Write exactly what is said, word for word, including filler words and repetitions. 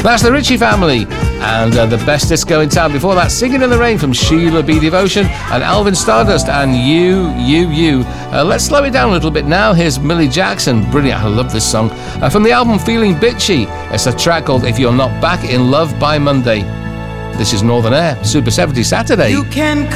That's the Ritchie Family and uh, the best disco in town. Before that, Singing in the Rain from Sheila B. Devotion and Alvin Stardust and You, You, You. Uh, let's slow it down a little bit now. Here's Millie Jackson. Brilliant. I love this song. Uh, from the album Feeling Bitchy, it's a track called If You're Not Back in Love by Monday. This is Northern Air, Super seventy Saturday. You can